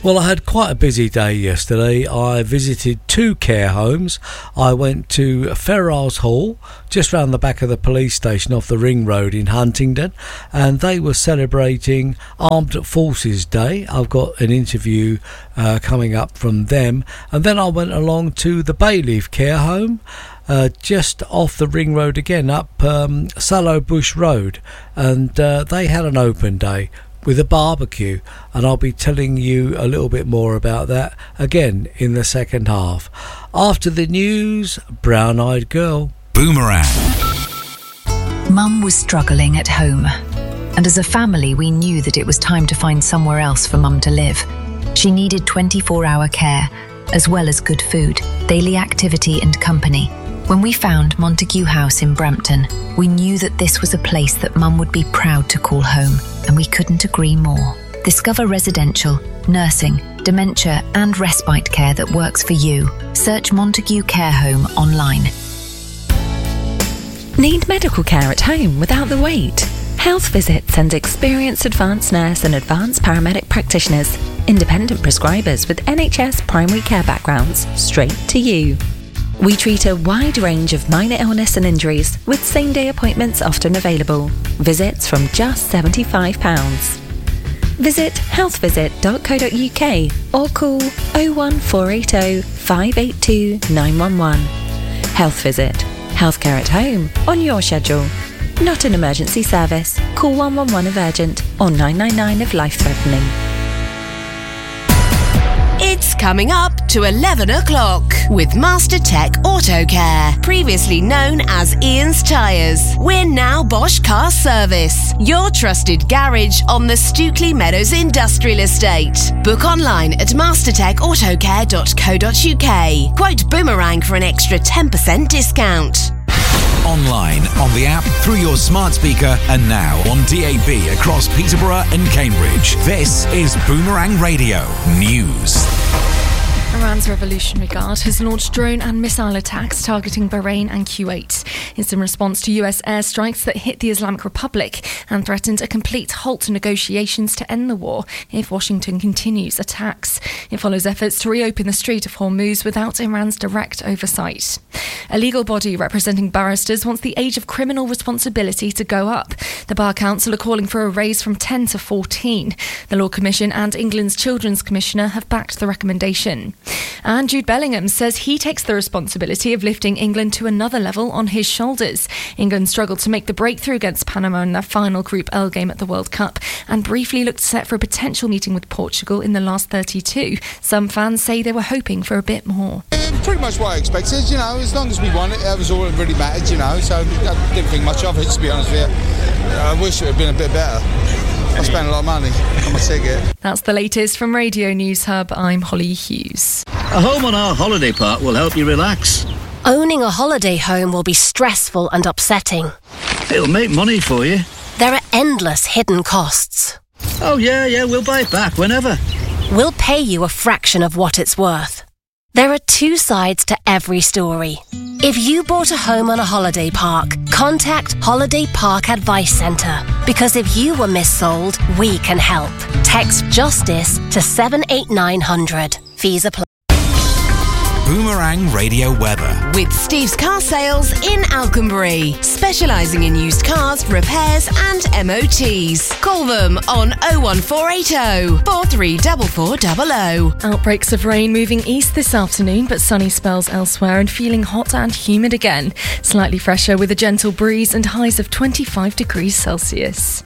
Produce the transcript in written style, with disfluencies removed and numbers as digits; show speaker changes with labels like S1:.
S1: Well, I had quite a busy day yesterday. I visited 2 care homes. I went to Ferrars Hall, just round the back of the police station off the Ring Road in Huntingdon, and they were celebrating Armed Forces Day. I've got an interview coming up from them. And then I went along to the Bayleaf Care Home, just off the Ring Road again, up Sallow Bush Road, and they had an open day with a barbecue, and I'll be telling you a little bit more about that again in the second half. After the news, Brown Eyed Girl.
S2: Boomerang.
S3: Mum was struggling at home, and as a family we knew that it was time to find somewhere else for Mum to live. She needed 24-hour care, as well as good food, daily activity and company. When we found Montague House in Brampton, we knew that this was a place that Mum would be proud to call home, and we couldn't agree more. Discover residential, nursing, dementia and respite care that works for you. Search Montague Care Home online.
S4: Need medical care at home without the wait? Health Visit sends experienced advanced nurse and advanced paramedic practitioners, independent prescribers with NHS primary care backgrounds, straight to you. We treat a wide range of minor illness and injuries, with same-day appointments often available. Visits from just £75. Visit healthvisit.co.uk or call 01480 582 911. Health Visit. Healthcare at home, on your schedule. Not an emergency service. Call 111 if urgent or 999 if life-threatening.
S5: It's coming up to 11 o'clock with Master Tech Auto Care, previously known as Ian's Tyres. We're now Bosch Car Service, your trusted garage on the Stookley Meadows Industrial Estate. Book online at mastertechautocare.co.uk. Quote Boomerang for an extra 10% discount.
S2: Online, on the app, through your smart speaker, and now on DAB across Peterborough and Cambridge. This is Boomerang Radio News.
S6: Iran's Revolutionary Guard has launched drone and missile attacks targeting Bahrain and Kuwait. It's in response to US airstrikes that hit the Islamic Republic and threatened a complete halt to negotiations to end the war if Washington continues attacks. It follows efforts to reopen the Strait of Hormuz without Iran's direct oversight. A legal body representing barristers wants the age of criminal responsibility to go up. The Bar Council are calling for a raise from 10 to 14. The Law Commission and England's Children's Commissioner have backed the recommendation. And Jude Bellingham says he takes the responsibility of lifting England to another level on his shoulders. England struggled to make the breakthrough against Panama in their final Group L game at the World Cup and briefly looked set for a potential meeting with Portugal in the last 32. Some fans say they were hoping for a bit more.
S7: Pretty much what I expected, as long as we won it, that was all that really mattered, so I didn't think much of it, to be honest with you. I wish it had been a bit better. I spent a lot of money on my ticket.
S6: That's the latest from Radio News Hub. I'm Holly Hughes.
S8: A home on our holiday park will help you relax.
S9: Owning a holiday home will be stressful and upsetting.
S8: It'll make money for you.
S9: There are endless hidden costs.
S8: Oh, yeah, we'll buy it back whenever.
S9: We'll pay you a fraction of what it's worth. There are 2 sides to every story. If you bought a home on a holiday park, contact Holiday Park Advice Centre. Because if you were missold, we can help. Text JUSTICE to 78900. Fees apply.
S2: Boomerang Radio Weather.
S5: With Steve's Car Sales in Alconbury, specialising in used cars, repairs and MOTs. Call them on 01480 434400.
S6: Outbreaks of rain moving east this afternoon, but sunny spells elsewhere and feeling hot and humid again. Slightly fresher with a gentle breeze and highs of 25 degrees Celsius.